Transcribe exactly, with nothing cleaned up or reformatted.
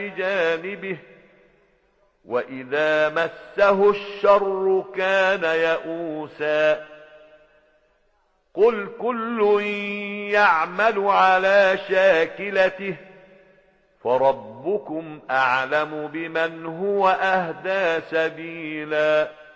بجانبه وإذا مسه الشر كان يئوسا قل كل يعمل على شاكلته فربكم أعلم بمن هو أهدى سبيلا